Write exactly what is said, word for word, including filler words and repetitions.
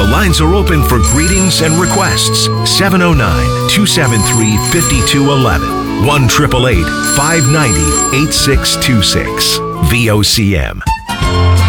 lines are open for greetings and requests. seven oh nine, two seven three, five two one one. one eight eight eight, five nine zero, eight six two six. V O C M.